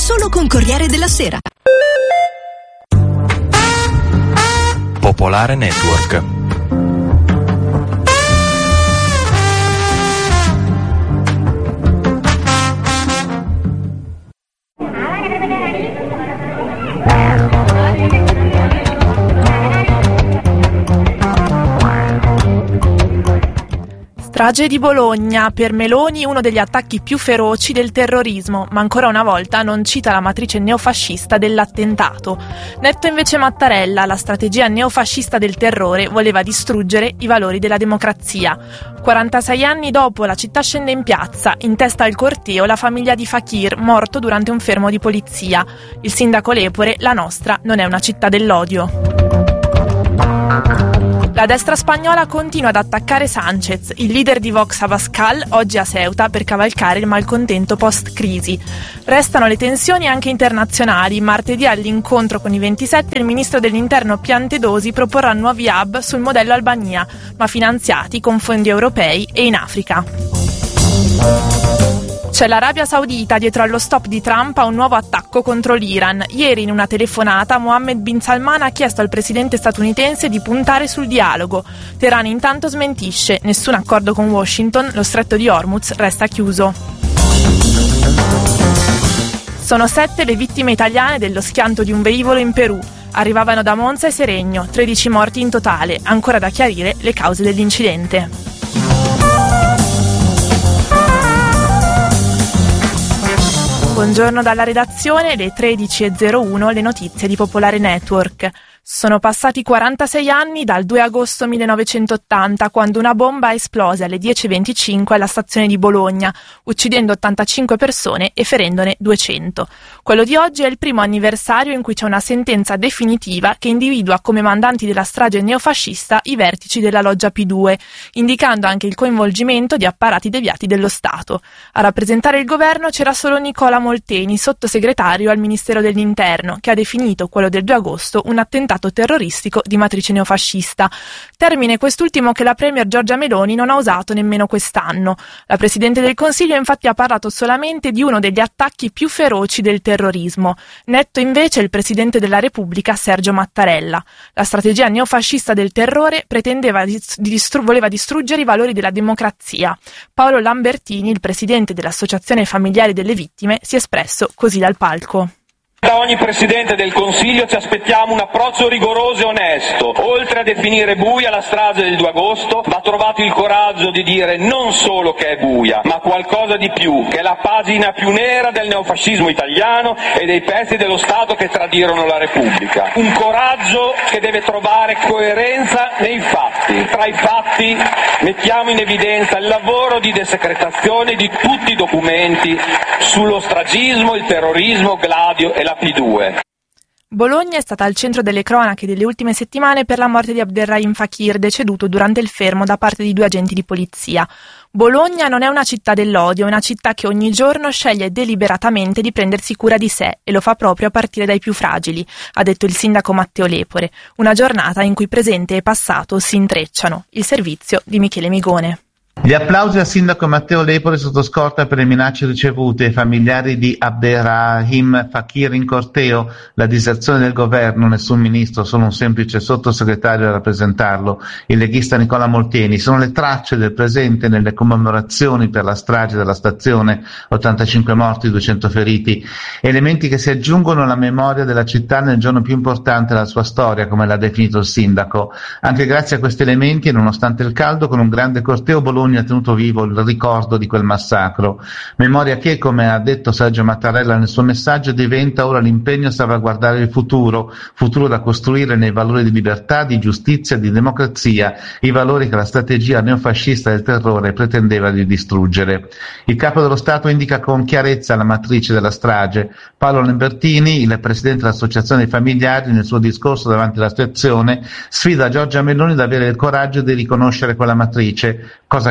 solo con Corriere della Sera. Popolare Network. Strage di Bologna, per Meloni uno degli attacchi più feroci del terrorismo, ma ancora una volta non cita la matrice neofascista dell'attentato. Netto invece Mattarella, la strategia neofascista del terrore voleva distruggere i valori della democrazia. 46 anni dopo la città scende in piazza, in testa al corteo la famiglia di Fakir, morto durante un fermo di polizia. Il sindaco Lepore, la nostra non è una città dell'odio. La destra spagnola continua ad attaccare Sánchez, il leader di Vox Abascal, oggi a Ceuta per cavalcare il malcontento post-crisi. Restano le tensioni anche internazionali. Martedì all'incontro con i 27 il ministro dell'Interno Piantedosi proporrà nuovi hub sul modello Albania, ma finanziati con fondi europei e in Africa. C'è l'Arabia Saudita dietro allo stop di Trump a un nuovo attacco contro l'Iran. Ieri in una telefonata Mohammed bin Salman ha chiesto al presidente statunitense di puntare sul dialogo. Teheran intanto smentisce, nessun accordo con Washington, lo stretto di Hormuz resta chiuso. Sono 7 le vittime italiane dello schianto di un velivolo in Perù. Arrivavano da Monza e Seregno, 13 morti in totale, ancora da chiarire le cause dell'incidente. Buongiorno dalla redazione, le 13.01, le notizie di Popolare Network. Sono passati 46 anni dal 2 agosto 1980, quando una bomba esplose alle 10.25 alla stazione di Bologna, uccidendo 85 persone e ferendone 200. Quello di oggi è il primo anniversario in cui c'è una sentenza definitiva che individua come mandanti della strage neofascista i vertici della loggia P2, indicando anche il coinvolgimento di apparati deviati dello Stato. A rappresentare il governo c'era solo Nicola Molteni, sottosegretario al Ministero dell'Interno, che ha definito quello del 2 agosto un attentato terroristico di matrice neofascista. Termine quest'ultimo che la premier Giorgia Meloni non ha usato nemmeno quest'anno. La Presidente del Consiglio infatti ha parlato solamente di uno degli attacchi più feroci del terrorismo. Netto invece il Presidente della Repubblica Sergio Mattarella. La strategia neofascista del terrore voleva distruggere i valori della democrazia. Paolo Lambertini, il Presidente dell'Associazione Familiari delle Vittime, si è espresso così dal palco. Da ogni Presidente del Consiglio ci aspettiamo un approccio rigoroso e onesto. Oltre a definire buia la strage del 2 agosto, va trovato il coraggio di dire non solo che è buia, ma qualcosa di più, che è la pagina più nera del neofascismo italiano e dei pezzi dello Stato che tradirono la Repubblica. Un coraggio che deve trovare coerenza nei fatti. Tra i fatti mettiamo in evidenza il lavoro di desecretazione di tutti i documenti sullo stragismo, il terrorismo, Gladio e la P2. Bologna è stata al centro delle cronache delle ultime settimane per la morte di Abderrahim Fakir, deceduto durante il fermo da parte di 2 agenti di polizia. Bologna non è una città dell'odio, è una città che ogni giorno sceglie deliberatamente di prendersi cura di sé e lo fa proprio a partire dai più fragili, ha detto il sindaco Matteo Lepore. Una giornata in cui presente e passato si intrecciano. Il servizio di Michele Migone. Gli applausi al sindaco Matteo Lepore sotto scorta per le minacce ricevute ai familiari di Abderrahim Fakir in corteo, la diserzione del governo, nessun ministro, solo un semplice sottosegretario a rappresentarlo, il leghista Nicola Molteni. Sono le tracce del presente nelle commemorazioni per la strage della stazione, 85 morti, 200 feriti, elementi che si aggiungono alla memoria della città nel giorno più importante della sua storia, come l'ha definito il sindaco. Anche grazie a questi elementi e nonostante il caldo, con un grande corteo Bologna ha tenuto vivo il ricordo di quel massacro, memoria che, come ha detto Sergio Mattarella nel suo messaggio, diventa ora l'impegno a salvaguardare il futuro da costruire nei valori di libertà, di giustizia, di democrazia, i valori che la strategia neofascista del terrore pretendeva di distruggere. Il capo dello Stato indica con chiarezza la matrice della strage. Paolo Lambertini, il presidente dell'Associazione dei Familiari, nel suo discorso davanti alla stazione, sfida Giorgia Meloni ad avere il coraggio di riconoscere quella matrice, cosa che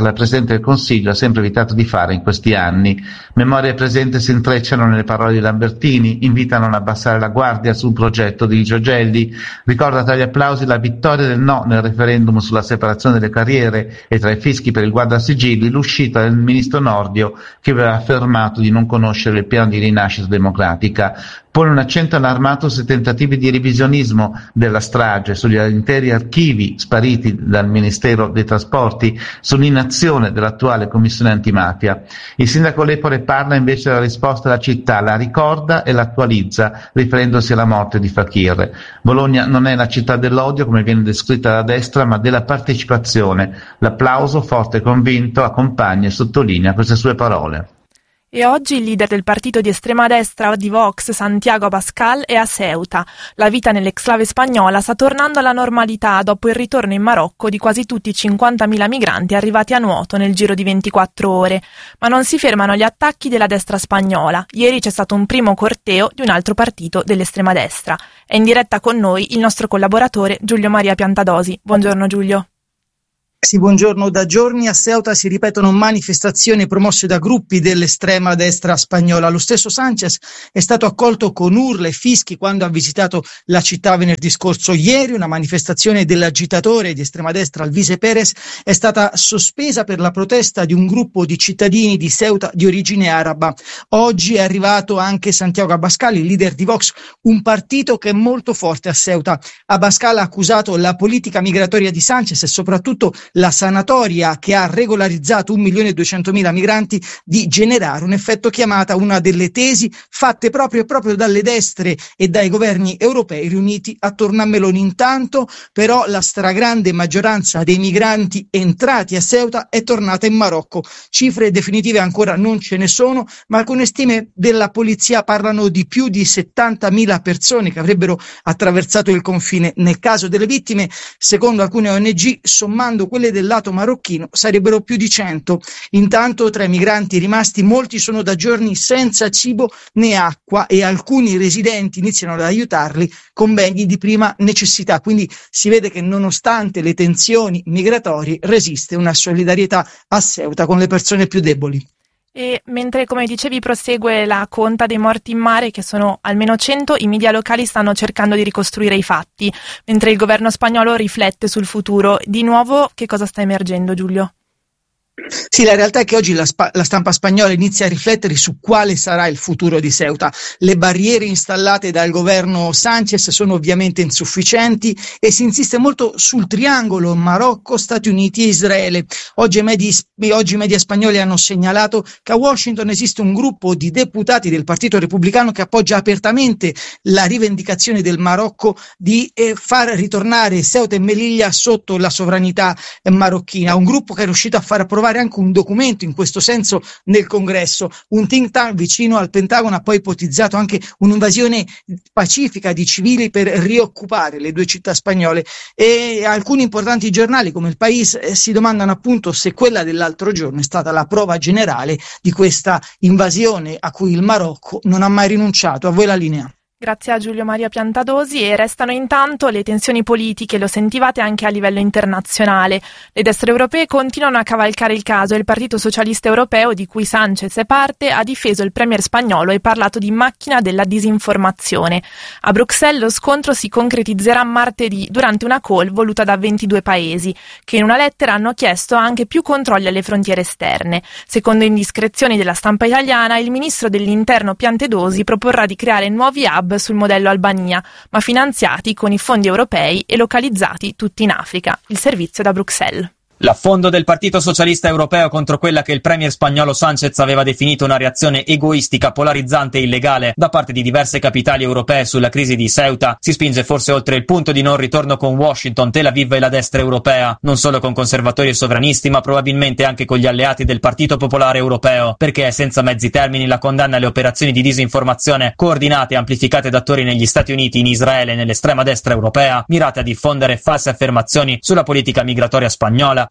la Presidente del Consiglio ha sempre evitato di fare in questi anni. Memoria e presente si intrecciano nelle parole di Lambertini, invitano a non abbassare la guardia sul progetto di Giogelli, ricorda tra gli applausi la vittoria del no nel referendum sulla separazione delle carriere e tra i fischi per il guardasigilli l'uscita del ministro Nordio che aveva affermato di non conoscere il piano di rinascita democratica. Pone un accento allarmato sui tentativi di revisionismo della strage, sugli interi archivi spariti dal Ministero dei Trasporti, sull'inazione dell'attuale Commissione Antimafia. Il sindaco Lepore parla invece della risposta della città, la ricorda e l'attualizza, riferendosi alla morte di Fakir. Bologna non è la città dell'odio, come viene descritta dalla destra, ma della partecipazione. L'applauso forte e convinto accompagna e sottolinea queste sue parole. E oggi il leader del partito di estrema destra di Vox, Santiago Abascal, è a Ceuta. La vita nell'exclave spagnola sta tornando alla normalità dopo il ritorno in Marocco di quasi tutti i 50.000 migranti arrivati a nuoto nel giro di 24 ore. Ma non si fermano gli attacchi della destra spagnola. Ieri c'è stato un primo corteo di un altro partito dell'estrema destra. È in diretta con noi il nostro collaboratore Giulio Maria Piantadosi. Buongiorno Giulio. Sì, buongiorno. Da giorni a Ceuta si ripetono manifestazioni promosse da gruppi dell'estrema destra spagnola. Lo stesso Sánchez è stato accolto con urla e fischi quando ha visitato la città venerdì scorso. Ieri una manifestazione dell'agitatore di estrema destra Alvise Pérez è stata sospesa per la protesta di un gruppo di cittadini di Ceuta di origine araba. Oggi è arrivato anche Santiago Abascal, il leader di Vox, un partito che è molto forte a Ceuta. Abascal ha accusato la politica migratoria di Sánchez e soprattutto la sanatoria che ha regolarizzato 1.200.000 migranti di generare un effetto chiamata, una delle tesi fatte proprio dalle destre e dai governi europei riuniti attorno a Meloni. Intanto però la stragrande maggioranza dei migranti entrati a Ceuta è tornata in Marocco. Cifre definitive ancora non ce ne sono, ma alcune stime della polizia parlano di più di 70.000 persone che avrebbero attraversato il confine. Nel caso delle vittime, secondo alcune ONG, sommando quelle del lato marocchino, sarebbero più di 100. Intanto tra i migranti rimasti molti sono da giorni senza cibo né acqua e alcuni residenti iniziano ad aiutarli con beni di prima necessità. Quindi si vede che nonostante le tensioni migratorie resiste una solidarietà a Ceuta con le persone più deboli. E mentre, come dicevi, prosegue la conta dei morti in mare, che sono almeno 100, i media locali stanno cercando di ricostruire i fatti, mentre il governo spagnolo riflette sul futuro. Di nuovo, che cosa sta emergendo, Giulio? Sì, la realtà è che oggi la stampa spagnola inizia a riflettere su quale sarà il futuro di Ceuta. Le barriere installate dal governo Sánchez sono ovviamente insufficienti e si insiste molto sul triangolo Marocco, Stati Uniti e Israele. Oggi i media spagnoli hanno segnalato che a Washington esiste un gruppo di deputati del Partito Repubblicano che appoggia apertamente la rivendicazione del Marocco di far ritornare Ceuta e Melilla sotto la sovranità marocchina. Un gruppo che è riuscito a far approvare anche un documento in questo senso nel Congresso. Un think tank vicino al Pentagono ha poi ipotizzato anche un'invasione pacifica di civili per rioccupare le due città spagnole, e alcuni importanti giornali come Il País si domandano appunto se quella dell'altro giorno è stata la prova generale di questa invasione a cui il Marocco non ha mai rinunciato. A voi la linea. Grazie a Giulio Maria Piantadosi. E restano intanto le tensioni politiche, lo sentivate anche a livello internazionale. Le destre europee continuano a cavalcare il caso e il Partito Socialista Europeo, di cui Sánchez è parte, ha difeso il premier spagnolo e parlato di macchina della disinformazione. A Bruxelles lo scontro si concretizzerà martedì durante una call voluta da 22 paesi, che in una lettera hanno chiesto anche più controlli alle frontiere esterne. Secondo indiscrezioni della stampa italiana, il ministro dell'Interno Piantadosi proporrà di creare nuovi hub sul modello Albania, ma finanziati con i fondi europei e localizzati tutti in Africa. Il servizio da Bruxelles. L'affondo del Partito Socialista Europeo contro quella che il premier spagnolo Sánchez aveva definito una reazione egoistica, polarizzante e illegale da parte di diverse capitali europee sulla crisi di Ceuta si spinge forse oltre il punto di non ritorno con Washington, Tel Aviv e la destra europea, non solo con conservatori e sovranisti, ma probabilmente anche con gli alleati del Partito Popolare Europeo, perché è senza mezzi termini la condanna alle operazioni di disinformazione coordinate e amplificate da attori negli Stati Uniti, in Israele e nell'estrema destra europea, mirate a diffondere false affermazioni sulla politica migratoria spagnola,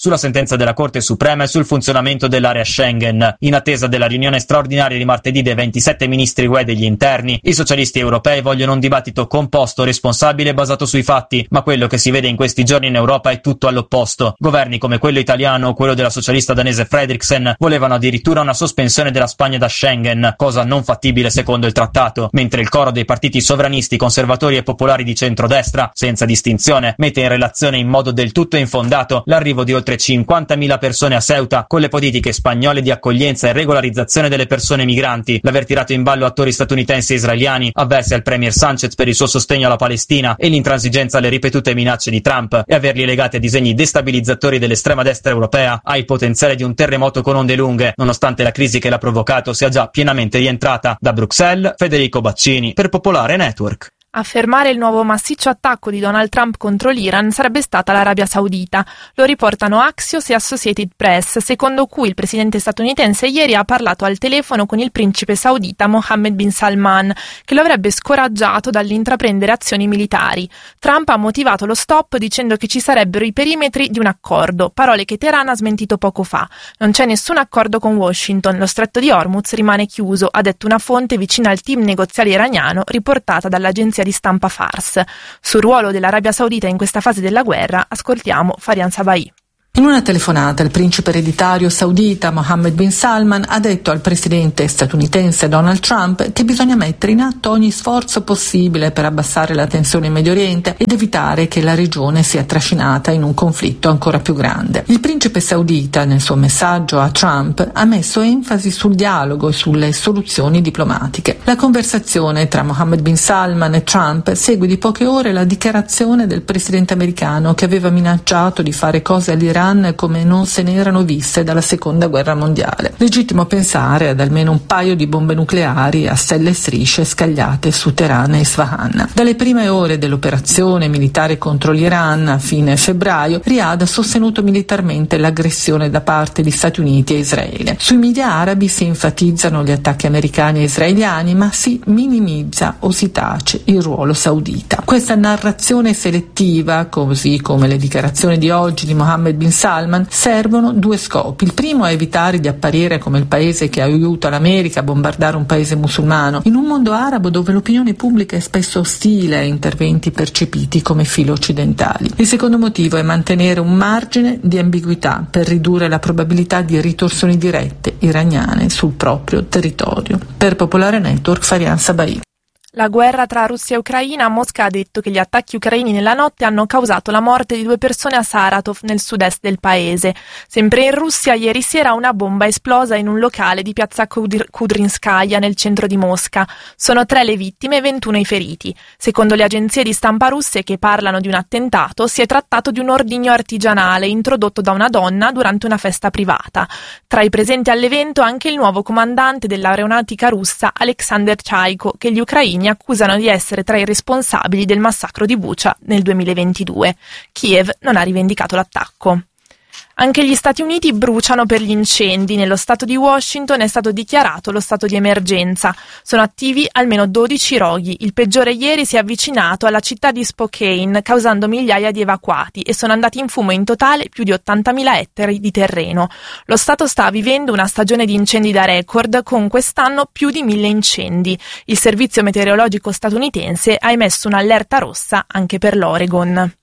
sulla sentenza della Corte Suprema e sul funzionamento dell'area Schengen. In attesa della riunione straordinaria di martedì dei 27 ministri UE degli interni, i socialisti europei vogliono un dibattito composto, responsabile e basato sui fatti, ma quello che si vede in questi giorni in Europa è tutto all'opposto. Governi come quello italiano o quello della socialista danese Frederiksen volevano addirittura una sospensione della Spagna da Schengen, cosa non fattibile secondo il trattato, mentre il coro dei partiti sovranisti, conservatori e popolari di centrodestra, senza distinzione, mette in relazione in modo del tutto infondato l'arrivo di oltre 50.000 persone a Ceuta con le politiche spagnole di accoglienza e regolarizzazione delle persone migranti, l'aver tirato in ballo attori statunitensi e israeliani avversi al premier Sanchez per il suo sostegno alla Palestina e l'intransigenza alle ripetute minacce di Trump e averli legati a disegni destabilizzatori dell'estrema destra europea ha il potenziale di un terremoto con onde lunghe, nonostante la crisi che l'ha provocato sia già pienamente rientrata. Da Bruxelles, Federico Baccini per Popolare Network. A fermare il nuovo massiccio attacco di Donald Trump contro l'Iran sarebbe stata l'Arabia Saudita. Lo riportano Axios e Associated Press, secondo cui il presidente statunitense ieri ha parlato al telefono con il principe saudita Mohammed bin Salman, che lo avrebbe scoraggiato dall'intraprendere azioni militari. Trump ha motivato lo stop dicendo che ci sarebbero i perimetri di un accordo, parole che Teheran ha smentito poco fa. Non c'è nessun accordo con Washington, lo stretto di Hormuz rimane chiuso, ha detto una fonte vicina al team negoziale iraniano riportata dall'agenzia di stampa Fars. Sul ruolo dell'Arabia Saudita in questa fase della guerra ascoltiamo Farian Sabai. In una telefonata il principe ereditario saudita Mohammed bin Salman ha detto al presidente statunitense Donald Trump che bisogna mettere in atto ogni sforzo possibile per abbassare la tensione in Medio Oriente ed evitare che la regione sia trascinata in un conflitto ancora più grande. Il principe saudita nel suo messaggio a Trump ha messo enfasi sul dialogo e sulle soluzioni diplomatiche. La conversazione tra Mohammed bin Salman e Trump segue di poche ore la dichiarazione del presidente americano che aveva minacciato di fare cose all'Iran come non se ne erano viste dalla seconda guerra mondiale. Legittimo pensare ad almeno un paio di bombe nucleari a stelle e strisce scagliate su Teheran e Isfahan. Dalle prime ore dell'operazione militare contro l'Iran a fine febbraio, Riyadh ha sostenuto militarmente l'aggressione da parte di Stati Uniti e Israele. Sui media arabi si enfatizzano gli attacchi americani e israeliani, ma si minimizza o si tace il ruolo saudita. Questa narrazione selettiva, così come le dichiarazioni di oggi di Mohammed bin Salman, servono due scopi. Il primo è evitare di apparire come il paese che aiuta l'America a bombardare un paese musulmano in un mondo arabo dove l'opinione pubblica è spesso ostile a interventi percepiti come filo occidentali. Il secondo motivo è mantenere un margine di ambiguità per ridurre la probabilità di ritorsioni dirette iraniane sul proprio territorio. Per Popolare Network, Farian Sabai. La guerra tra Russia e Ucraina, Mosca ha detto che gli attacchi ucraini nella notte hanno causato la morte di 2 persone a Saratov, nel sud-est del paese. Sempre in Russia, ieri sera una bomba è esplosa in un locale di piazza Kudrinskaya, nel centro di Mosca. Sono 3 le vittime e 21 i feriti. Secondo le agenzie di stampa russe che parlano di un attentato, si è trattato di un ordigno artigianale introdotto da una donna durante una festa privata. Tra i presenti all'evento anche il nuovo comandante dell'aeronautica russa, Alexander Chaiko, che gli ucraini accusano di essere tra i responsabili del massacro di Bucha nel 2022. Kiev non ha rivendicato l'attacco. Anche gli Stati Uniti bruciano per gli incendi. Nello stato di Washington è stato dichiarato lo stato di emergenza. Sono attivi almeno 12 roghi. Il peggiore ieri si è avvicinato alla città di Spokane, causando migliaia di evacuati, e sono andati in fumo in totale più di 80.000 ettari di terreno. Lo stato sta vivendo una stagione di incendi da record, con quest'anno più di 1.000 incendi. Il servizio meteorologico statunitense ha emesso un'allerta rossa anche per l'Oregon.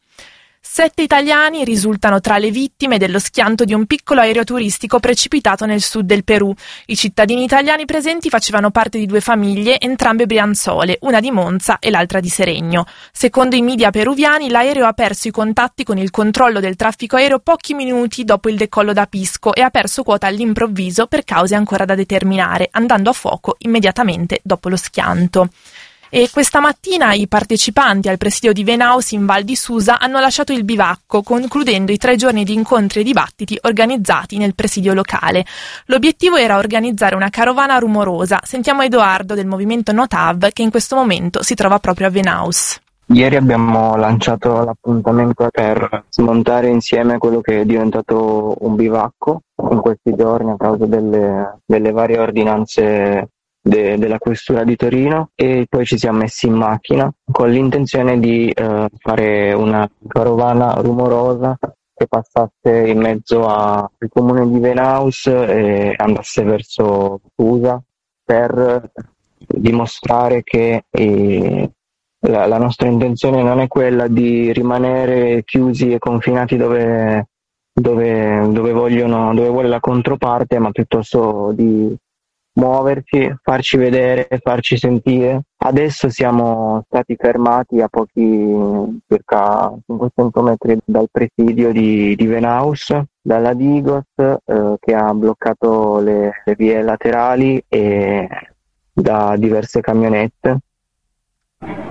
7 italiani risultano tra le vittime dello schianto di un piccolo aereo turistico precipitato nel sud del Perù. I cittadini italiani presenti facevano parte di 2 famiglie, entrambe brianzole, una di Monza e l'altra di Seregno. Secondo i media peruviani, l'aereo ha perso i contatti con il controllo del traffico aereo pochi minuti dopo il decollo da Pisco e ha perso quota all'improvviso per cause ancora da determinare, andando a fuoco immediatamente dopo lo schianto. E questa mattina i partecipanti al presidio di Venaus in Val di Susa hanno lasciato il bivacco, concludendo i 3 giorni di incontri e dibattiti organizzati nel presidio locale. L'obiettivo era organizzare una carovana rumorosa. Sentiamo Edoardo del movimento Notav, che in questo momento si trova proprio a Venaus. Ieri abbiamo lanciato l'appuntamento per smontare insieme quello che è diventato un bivacco in questi giorni a causa delle varie ordinanze della questura di Torino, e poi ci siamo messi in macchina con l'intenzione di fare una carovana rumorosa che passasse in mezzo al comune di Venaus e andasse verso Susa per dimostrare che la nostra intenzione non è quella di rimanere chiusi e confinati dove vuole la controparte, ma piuttosto di muoverci, farci vedere, farci sentire. Adesso siamo stati fermati a pochi, circa 500 metri dal presidio di Venaus, dalla Digos che ha bloccato le vie laterali e da diverse camionette.